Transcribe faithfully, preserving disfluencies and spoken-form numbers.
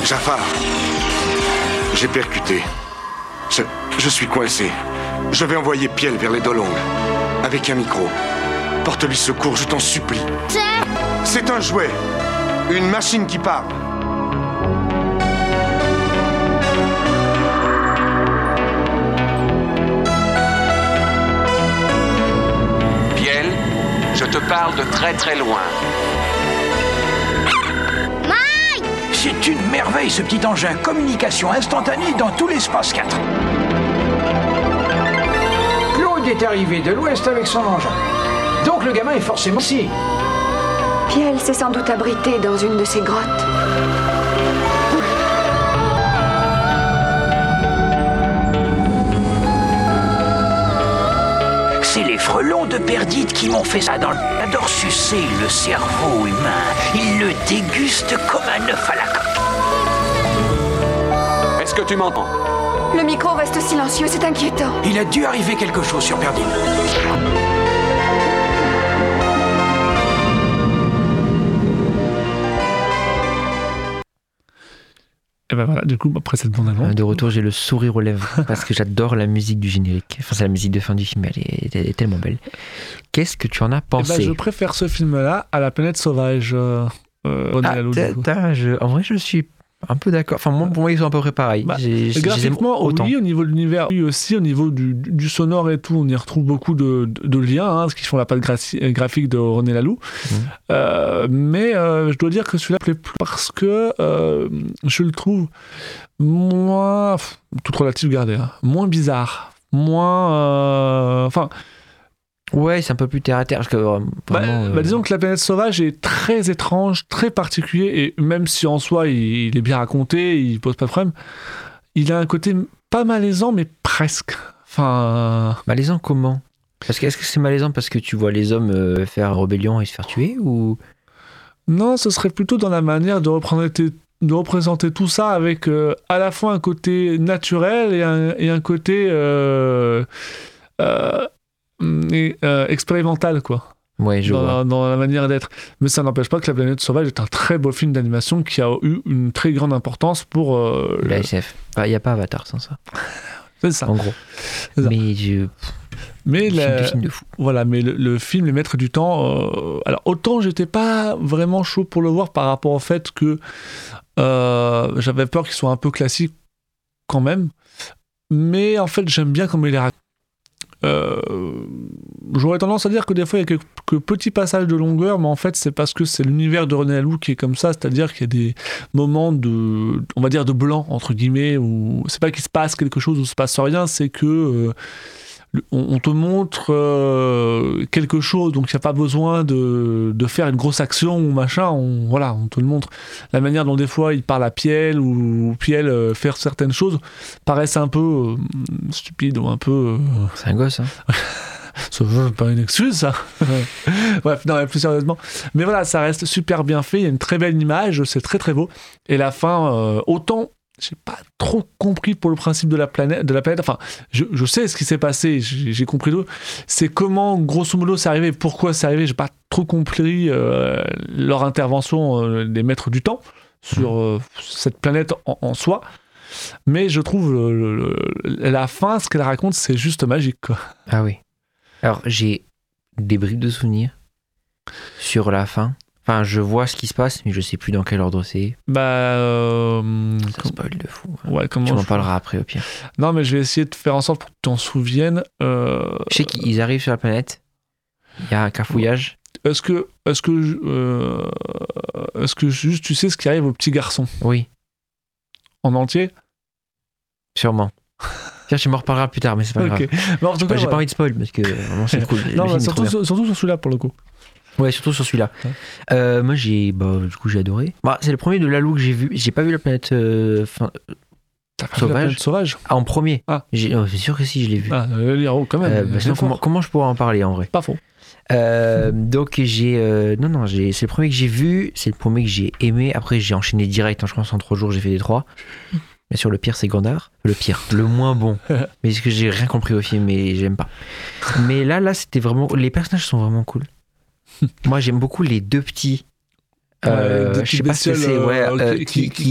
Jafar, j'ai percuté. Je, je suis coincé. Je vais envoyer Piel vers les Dolongs. Avec un micro. Porte-lui secours, je t'en supplie. C'est... C'est un jouet. Une machine qui parle. Piel, je te parle de très très loin. Mike! C'est une merveille, ce petit engin. Communication instantanée dans tout l'espace quatre. Claude est arrivé de l'ouest avec son engin. Donc le gamin est forcément ici. Piel s'est sans doute abrité dans une de ces grottes. C'est les frelons de Perdite qui m'ont fait ça dans le... Ils adorent sucer le cerveau humain. Ils le dégustent comme un œuf à la coque. Est-ce que tu m'entends? Le micro reste silencieux, c'est inquiétant. Il a dû arriver quelque chose sur Perdite. Et ben voilà, du coup, après cette bande-annonce. De retour, j'ai le sourire aux lèvres parce que j'adore la musique du générique. Enfin, c'est la musique de fin du film, elle est, elle est tellement belle. Qu'est-ce que tu en as pensé? Eh ben, je préfère ce film-là à La Planète Sauvage. Euh, euh, ah, t'as, t'as, je, en vrai, je suis un peu d'accord. Enfin, moi, pour moi, ils sont à peu près pareils. Bah, j'ai, j'ai, graphiquement, oui, au niveau de l'univers, oui, aussi au niveau du, du sonore et tout, on y retrouve beaucoup de, de, de liens, hein, ce qui font la patte gra- graphique de René Laloux. Mmh. Euh, mais euh, je dois dire que celui-là plaît plus parce que euh, je le trouve moins, toute relative gardée, hein, moins bizarre, moins, enfin. Euh, Ouais, c'est un peu plus terre à terre. Parce que, euh, bah, vraiment, bah, disons que La Planète Sauvage est très étrange, très particulier, et même si en soi il, il est bien raconté, il pose pas de problème, il a un côté pas malaisant, mais presque. Enfin. Malaisant comment? Parce que est-ce que c'est malaisant parce que tu vois les hommes euh, faire rébellion et se faire tuer ou? Non, ce serait plutôt dans la manière de représenter, de représenter tout ça avec euh, à la fois un côté naturel et un, et un côté. Euh, euh, Et, euh, expérimental quoi. Ouais, je dans, vois. La, dans la manière d'être, mais ça n'empêche pas que La Planète Sauvage est un très beau film d'animation qui a eu une très grande importance pour euh, la S F. Il bah, n'y a pas Avatar sans ça. C'est ça. En gros. Ça. Mais je. Mais le la... film de film de fou. Voilà, mais le, le film Les Maîtres du Temps. Euh... Alors autant j'étais pas vraiment chaud pour le voir par rapport au fait que euh, j'avais peur qu'il soit un peu classique quand même. Mais en fait j'aime bien comment il est raconté. Euh, j'aurais tendance à dire que des fois il y a quelques, quelques petits passages de longueur, mais en fait c'est parce que c'est l'univers de René Laloux qui est comme ça, c'est-à-dire qu'il y a des moments de, on va dire de blanc entre guillemets, où c'est pas qu'il se passe quelque chose ou il se passe rien, c'est que euh, on, on te montre euh, quelque chose, donc il n'y a pas besoin de, de faire une grosse action ou machin, on, voilà, on te le montre. La manière dont des fois il parle à Piel ou, ou Piel euh, faire certaines choses paraissent un peu euh, stupides ou un peu... Euh... C'est un gosse, hein. Ça veut pas une excuse, ça. Bref, non, mais plus sérieusement. Mais voilà, ça reste super bien fait, il y a une très belle image, c'est très très beau. Et la fin, euh, autant... J'ai pas trop compris pour le principe de la planète. De la planète. Enfin, je, je sais ce qui s'est passé, j'ai, j'ai compris tout. C'est comment, grosso modo, c'est arrivé, pourquoi c'est arrivé. J'ai pas trop compris euh, leur intervention euh, des maîtres du temps sur euh, cette planète en, en soi. Mais je trouve le, le, la fin, ce qu'elle raconte, c'est juste magique, quoi. Ah oui. Alors, j'ai des bribes de souvenirs sur la fin. Enfin, je vois ce qui se passe, mais je sais plus dans quel ordre c'est. Bah, euh, ça com- spoil de fou. Ouais, comment tu m'en je... parleras après, au pire. Non, mais je vais essayer de faire en sorte pour que tu t'en souviennes. Euh... Je sais qu'ils arrivent sur la planète. Il y a un cafouillage. Est-ce que, est-ce que, euh... est-ce que juste tu sais ce qui arrive au petit garçon? Oui. En entier? Sûrement. Tiens, je m'en reparlerai plus tard, mais c'est pas okay. grave. Bon, en tout cas, bah, j'ai ouais. pas envie de spoil parce que vraiment c'est cool. Non, bah, surtout, sur, surtout sur celui-là pour le coup. Ouais, surtout sur celui-là. Ouais. Euh, moi, j'ai, bah, du coup, j'ai adoré. Bah, c'est le premier de Laloux que j'ai vu. J'ai pas vu La Planète euh, fin, T'as pas Sauvage. Vu La Planète Sauvage Ah, en premier. Ah. J'ai, oh, c'est sûr que si, je l'ai vu. Ah, le héros quand même. Euh, bah, sinon, comment, comment je pourrais en parler en vrai? Pas faux. Euh, donc j'ai euh, non non j'ai, c'est le premier que j'ai vu, c'est le premier que j'ai aimé. Après j'ai enchaîné direct. Hein, je pense en trois jours j'ai fait les trois. Bien sûr, le pire, c'est Gandar. Le pire, le moins bon. Mais parce que j'ai rien compris au film et j'aime pas. Mais là, là, c'était vraiment... Les personnages sont vraiment cool. Moi, j'aime beaucoup les deux petits. Euh, ouais, je sais pas ce que c'est. Ouais, euh, qui, qui,